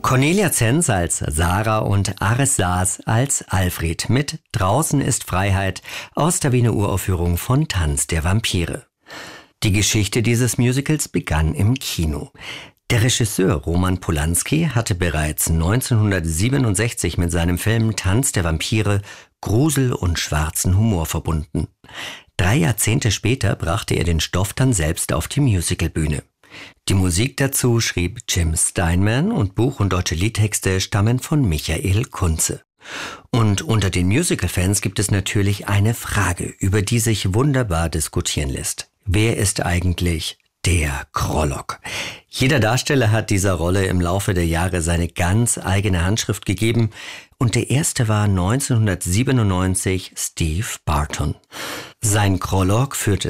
Cornelia Zenz als Sarah und Aris Saas als Alfred mit Draußen ist Freiheit aus der Wiener Uraufführung von Tanz der Vampire. Die Geschichte dieses Musicals begann im Kino. Der Regisseur Roman Polanski hatte bereits 1967 mit seinem Film Tanz der Vampire Grusel und schwarzen Humor verbunden. 3 Jahrzehnte später brachte er den Stoff dann selbst auf die Musicalbühne. Die Musik dazu schrieb Jim Steinman und Buch- und deutsche Liedtexte stammen von Michael Kunze. Und unter den Musical-Fans gibt es natürlich eine Frage, über die sich wunderbar diskutieren lässt. Wer ist eigentlich der Krollock? Jeder Darsteller hat dieser Rolle im Laufe der Jahre seine ganz eigene Handschrift gegeben und der erste war 1997 Steve Barton. Sein Krollock führte